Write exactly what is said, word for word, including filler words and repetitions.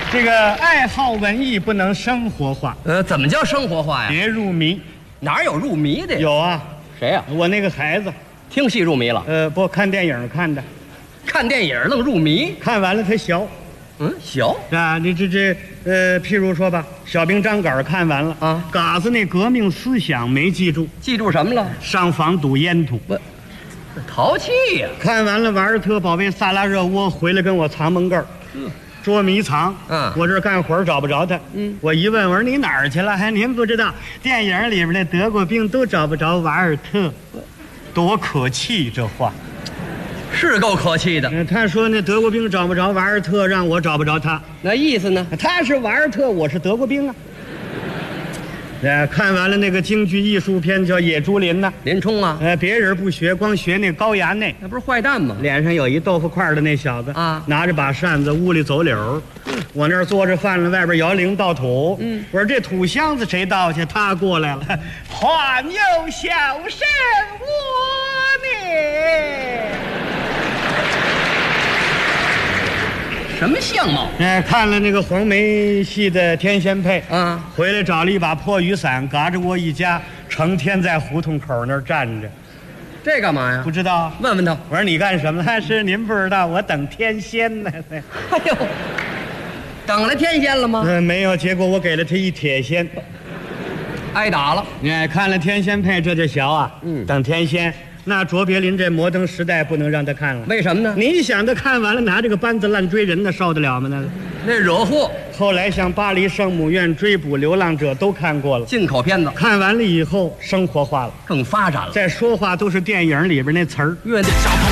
这个爱好文艺不能生活化， 呃，怎么叫生活化呀？ 别入迷。 哪有入迷的呀？ 有啊， 谁呀？ 我那个孩子， 听戏入迷了？ 呃，不看电影看的， 看电影愣入迷？ 看完了他学。 嗯，小啊，你这这呃，譬如说吧，小兵张杆看完了啊， 嘎子那革命思想没记住， 记住什么了？ 上房堵烟土。 不，淘气呀！ 看完了瓦尔特保卫萨拉热窝，回来跟我藏门盖儿。 嗯， 捉迷藏。 嗯， 我这儿干活找不着他。 嗯， 我一问，我说你哪儿去了？还您不知道，电影里边的德国兵都找不着瓦尔特，多可气这话。 是够可气的。 嗯，他说那德国兵找不着瓦尔特，让我找不着他。 那意思呢？ 他是瓦尔特，我是德国兵啊。呃，看完了那个京剧艺术片叫《野猪林》呢。 林冲啊， 呃，别人不学，光学那高衙内， 那不是坏蛋吗？ 脸上有一豆腐块的那小子啊， 拿着把扇子屋里走柳。我那儿坐着饭了，外边摇铃倒土。 嗯， 我说这土箱子谁倒去？他过来了。话有小声，我呢？ 什么相貌？ 哎，看了那个黄梅戏的《天仙配》 啊， 回来找了一把破雨伞，嘎着窝一夹，成天在胡同口那儿站着。 这干嘛呀？ 不知道？ 问问他。 我说你干什么了？是您不知道，我等天仙呢。 哎呦，等了天仙了吗？ 嗯，没有。结果我给了他一铁锨， 挨打了。 哎，看了《天仙配》，这就小啊。 嗯， 等天仙。那卓别林这摩登时代不能让他看了。 为什么呢？ 你想他看完了拿这个扳子烂追人呢，受得了吗？那个那惹祸。 后来像巴黎圣母院追捕流浪者都看过了， 进口片子看完了以后生活化了， 更发展了。 再说话都是电影里边那词儿。 越那